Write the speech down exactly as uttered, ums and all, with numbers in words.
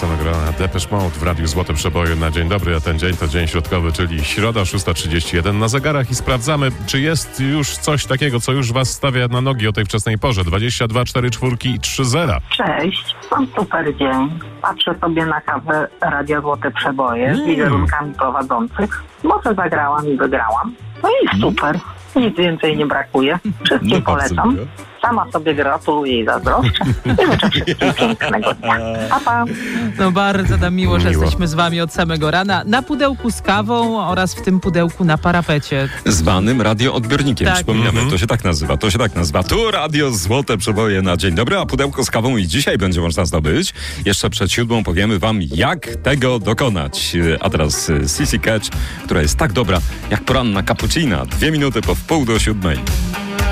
samego rana Depeche Mode w Radiu Złote Przeboje na dzień dobry, a ten dzień to dzień środkowy, czyli środa szósta trzydzieści jeden na zegarach i sprawdzamy, czy jest już coś takiego, co już was stawia na nogi o tej wczesnej porze. dwadzieścia dwa, cztery czwórki i trzy zera. Cześć, mam super dzień. Patrzę sobie na kawę Radia Złote Przeboje mm. z wizerunkami prowadzących. Może zagrałam i wygrałam. No i super. Nic więcej nie brakuje. Wszystkim no, polecam. Sama sobie gratuluję i zazdroszczę. I życzę wszystkim pięknego dnia. Pa, pa. No bardzo nam miło, że miło. Jesteśmy z wami od samego rana. Na pudełku z kawą oraz w tym pudełku na parapecie. Zwanym radioodbiornikiem. Tak. Przypominamy, mm-hmm. to się tak nazywa. To się tak nazywa. Tu Radio Złote Przeboje na dzień dobry, a pudełko z kawą i dzisiaj będzie można zdobyć. Jeszcze przed siódmą powiemy wam, jak tego dokonać. A teraz Sissy Catch, która jest tak dobra jak poranna cappuccina. Dwie minuty po wpół do siódmej.